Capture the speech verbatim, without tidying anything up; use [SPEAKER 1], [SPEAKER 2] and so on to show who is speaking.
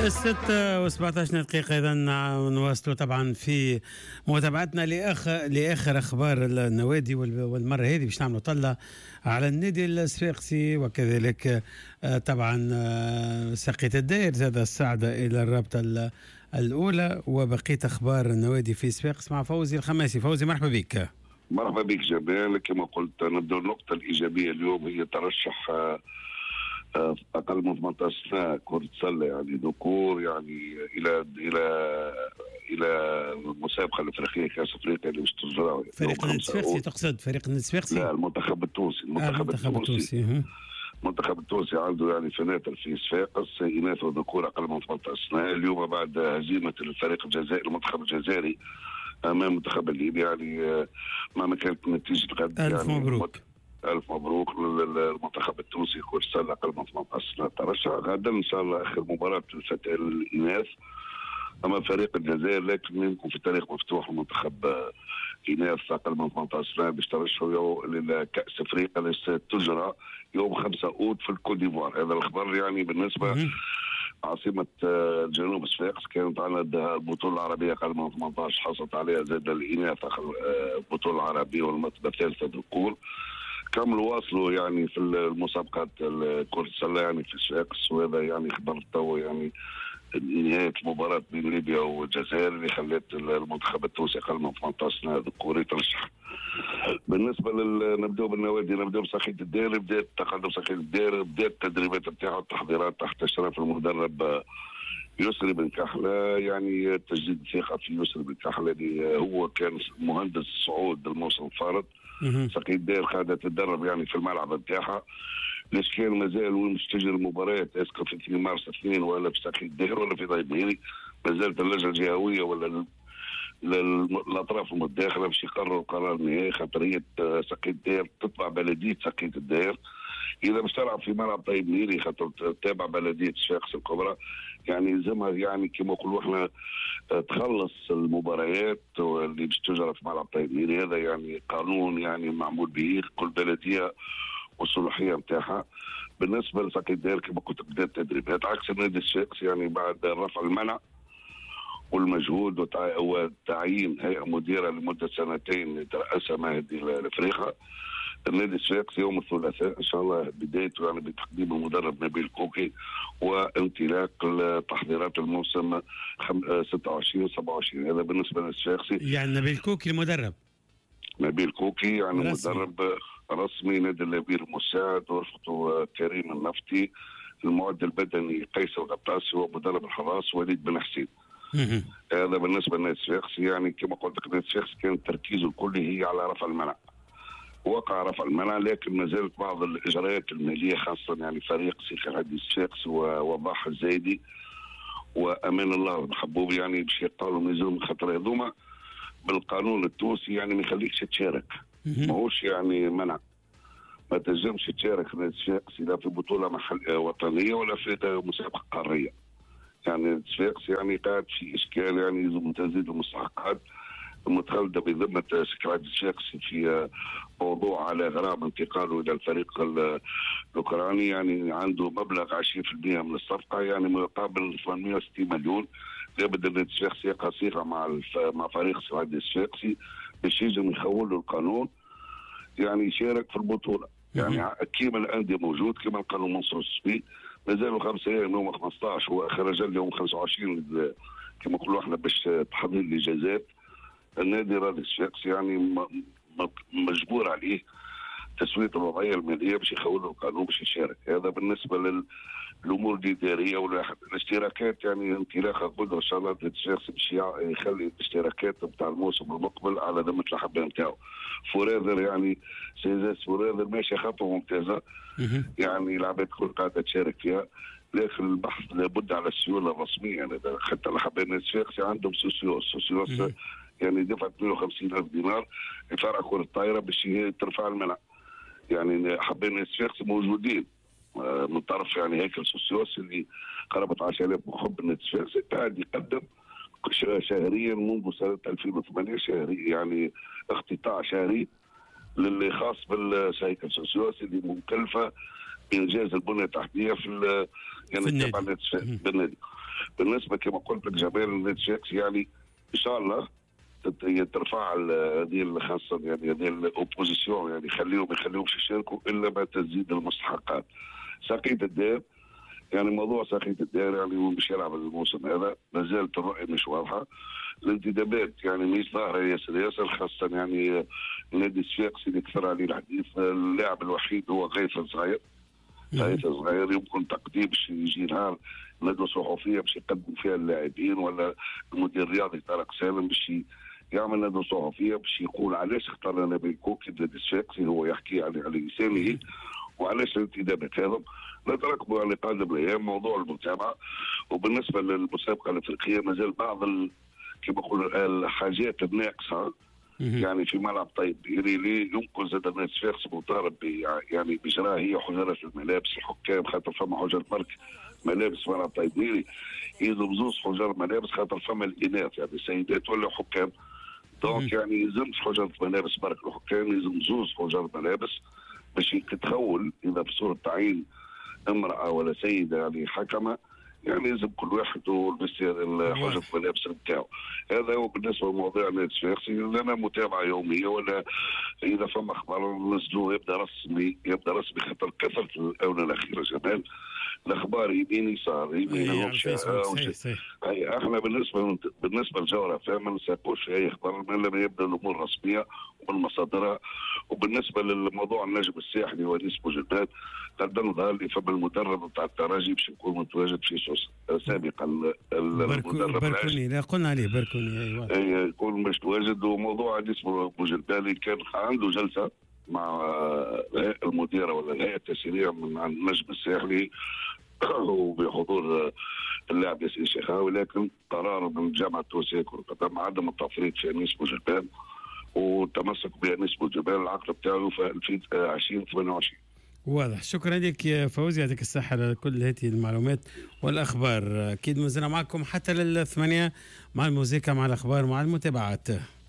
[SPEAKER 1] الستة وسبعة عشر دقيقة. إذا نواصلوا طبعا في متابعتنا لآخر لآخر أخبار النوادي، والمرة هذه باش نعملوا طلة على النادي الصفاقسي، وكذلك طبعا سقية الدائر زاد الصعدة إلى الرابطة الأولى، وبقية أخبار النوادي في صفاقس مع فوزي الخماسي. فوزي مرحبا بك.
[SPEAKER 2] مرحبا بك جمال. كما قلت نبدأ النقطة الإيجابية اليوم هي ترشح أقل من ثمانية عشر سنة كرة سلة يعني ذكور يعني إلى إلى إلى المسابقة الأفريقية كأس أفريقيا اللي باش تجرى.
[SPEAKER 1] فريق النادي الصفاقسي تقصد؟ فريق النادي الصفاقسي؟
[SPEAKER 2] لا، المنتخب التونسي.
[SPEAKER 1] المنتخب التونسي
[SPEAKER 2] المنتخب التونسي عنده يعني فناتر في صفاقس إناث وذكور أقل من ثمانية عشر سنة. اليوم بعد هزيمة الفريق الجزائري المنتخب الجزائري أمام المنتخب الليبي يعني ما كانت نتيجة غد.
[SPEAKER 1] ألف
[SPEAKER 2] يعني
[SPEAKER 1] مبروك.
[SPEAKER 2] ألف مبروك للمنتخب التونسي كرة السلة أقل من ثمانية عشر سنة. ترشح غدا إن شاء الله آخر مباراة الفتاة الإناث أما فريق الجزائر، لكن يمكن في تاريخ مفتوح المنتخب إناث أقل من ثمانية عشر سنة باش ترشحوا لكأس أفريقيا اللي تجرى يوم خمسة أوت في الكوت ديفوار. هذا الخبر يعني بالنسبة عاصمة جنوب صفاقس. كانت على البطولة العربية أقل من ثمانية عشر حصلت عليها زاد الإناث البطولة العربية والمرتبة الثالثة ذكور. كملوا واصلوا يعني في المسابقات كرة السلة يعني في صفاقس، وهذا يعني خبر تو يعني نهاية المباراة بين ليبيا والجزائر اللي خلت المنتخب التونسي أقل من ثمانية عشر سنة ذكور يترشح. بالنسبة لل نبدأ بالنوادي، نبدأ بسقية الدائر. بدأت تقدم سقية الدائر، بدأت التدريبات نتاعها والتحضيرات تحت إشراف المدرب يسري بن كحلة. يعني تجديد الثقة في يسري بن كحلة اللي هو كان مهندس الصعود الموسم الفارط. سقية الدائر قاعدة تتدرب يعني في الملعب نتاعها. ليش كان مازال وين مش تجري المباريات اسكو في اثنين مارس اثنين ولا في سقية الدائر ولا في ضيب مهيري، مازالت اللجنة الجهوية ولا الاطراف المتداخله باش يقرروا القرار النهائي. خاطريه سقية الدائر تتبع بلديه سقية الدائر. اذا باش تلعب في ملعب طيب مهيري خاطر تتابع بلديه صفاقس الكبرى، يعني يلزمها يعني كما نقولوا احنا تخلص المباريات اللي باش تجرى في ملعب طيب مهيري. هذا يعني قانون يعني معمول به، كل بلديه والصلاحيه نتاعها. بالنسبه لسقية الدائر كما قلت بدات التدريبات عكس النادي الصفاقسي يعني بعد رفع المنع والمجهود وتعيين هيئة مديرة لمدة سنتين يترأسها مهدي الافريقيا. النادي الصفاقسي يوم الثلاثاء ان شاء الله بدايته يعني بتقديم المدرب نبيل كوكي وانطلاق تحضيرات الموسم ستة وعشرين سبعة وعشرين. هذا بالنسبة للصفاقسي.
[SPEAKER 1] يعني نبيل كوكي المدرب.
[SPEAKER 2] نبيل كوكي يعني
[SPEAKER 1] رسمي.
[SPEAKER 2] مدرب رسمي. نادي اللبير المساعد ورفقته كريم النفطي. المعد البدني قيس الغطاسي ومدرب الحراس وليد بن حسين. هذا بالنسبه للنادي الصفاقسي. يعني كما قلت لك النادي الصفاقسي كان تركيزه الكلي هي على رفع المنع. وقع رفع المنع، لكن ما زالت بعض الاجراءات الماليه خاصه يعني فريق سيخ النادي الصفاقسي ووضاح الزايدي وامان الله الحبوب يعني باش يقالوا ميزون خاطر هذوما بالقانون التونسي يعني ما يخليكش تشارك. ماهوش يعني منع، ما تنجمش تشارك في النادي الصفاقسي لا في بطوله محل وطنيه ولا في مسابقه قاريه. يعني الصفاقسي يعني قاعد في اشكال يعني لازم تزيد المستحقات المتخلده بذمه سكرتير الصفاقسي في موضوع على غرامه انتقاله الى الفريق الاوكراني. يعني عنده مبلغ عشرين بالمئة من الصفقه يعني مقابل ثمانمئة وستين مليون. لابد ان الصفاقسي يقع صيغه مع مع فريق النادي الصفاقسي باش يجم يخول له القانون يعني يشارك في البطوله. يعني كيما الانديه موجود كيما القانون منصور السبي مازالوا خمسة ايام يوم خمسة عشر وخرج اليوم خمسة وعشرين كما نقولوا احنا باش تحضير الاجازات. النادي الرياضي الصفاقسي يعني مجبور عليه تسويه الوضعيه الماليه باش يخول القانون باش يشارك. هذا بالنسبه للامور الاداريه والاشتراكات. يعني انطلاقه قدره ان شاء الله الصفاقسي باش يخلي الاشتراكات نتاع الموسم المقبل على ذمه الحبه نتاعو. فوريذر يعني سيزاس فوريذر ماشي خطوه ممتازه. يعني العباد كل قاعده تشارك فيها، لكن البحث لابد على السيوله الرسميه. يعني حتى الحبايب الصفاقسي عندهم سوسيوس سوسيوس يعني دفعت مئة وخمسين ألف دينار لفرع كرة الطائرة باش ترفع المنع. يعني حبايب الصفاقسي موجودين من طرف يعني هيكل سوسيوس اللي قرابة عشرة آلاف محب النادي الصفاقسي قاعد يقدم شهريا منذ سنة ألفين وثمانية شهري يعني اقتطاع شهري للي خاص بالهيكل سوسيوس اللي مكلفة انجاز البنيه التحتيه في يعني تبع نادي الصفاقسي بالنادي. بالنسبه كما قلت لك جماهير النادي الصفاقسي يعني ان شاء الله ترفع هذه خاصه يعني هذه الاوبوزيسيون، يعني خليهم ما يخليهمش يشاركوا الا ما تزيد المستحقات. ساقية الدار يعني موضوع ساقية الدار يعني هو مش يلعب الموسم هذا، ما زالت الرؤيه مش واضحه. الانتدابات يعني مش ظاهره ياسر ياسر، خاصه يعني النادي الصفاقسي اللي كثر عليه الحديث. اللاعب الوحيد هو غيث صغير، غيث صغير يمكن تقديم باش يجي نهار ندوه صحفيه باش يقدم فيها اللاعبين، ولا المدير الرياضي طارق سالم باش يعمل ندوه صحفيه باش يقول علاش اختار نبيل كوكي النادي الصفاقسي، هو يحكي على لسانه وعلاش الانتدابات هذم. نترقبوا على قادم الايام موضوع المتابعه. وبالنسبه للمسابقه الافريقيه مازال بعض ال... كما نقولوا الحاجات الناقصه يعني في ملعب طيب بيريلي. يمكن زاد الناس الصفاقسي مطالب يعني بإجراء هي حجرات الملابس الحكام، خاطر فما حجر مرك ملابس ملعب طيب بيري يلزم زوز حجر ملابس، خاطر فما الاناث يعني سيدات ولا حكام. دونك يعني يلزمش حجر ملابس مرك الحكام، يلزم زوز حجر ملابس باش يتخول اذا بصوره تعيين امراه ولا سيده يعني حكمه، يعني لازم كل واحد يلبس حجة الملابس نتاعو. هذا هو بالنسبه لمواضيع النادي الصفاقسي. لنا متابعه يوميه، ولا اذا فما اخبار ننزلوه يبدا رسمي يبدا رسمي خاطر كثره الاونه الاخيره جمال الاخبار يمين يسار يمين اي. احنا بالنسبه بالنسبه لجوهره فما نساقوش اي اخبار الا لما يبدا الامور رسميه ومن مصادرها. وبالنسبه للموضوع النجم الساحلي ونيس بوجلبات قدم ظهر لي فما المدرب نتاع الترجي باش يكون متواجد في سوس سابقا.
[SPEAKER 1] المدرب بركوني لا قلنا عليه بركوني ايوه
[SPEAKER 2] اي يكون مش متواجد. وموضوع نيس بوجلبالي كان عنده جلسه مع المديره ولا الهيئه التسييريه من النجم الساحلي وبحضور اللاعب ياسين الشيخاوي، لكن قرار من الجامعه التونسيه لكره القدم عدم التفريط في انيس بوجلبال والتمسك بانيس بوجلبال. العقد بتاعه في ألفين وعشرين ثمانية وعشرين.
[SPEAKER 1] واضح. شكرا لك يا فوزي، يعطيك الصحة على كل هذه المعلومات والأخبار. أكيد مازلنا معكم حتى للثمانية مع الموسيقى مع الأخبار مع المتابعات.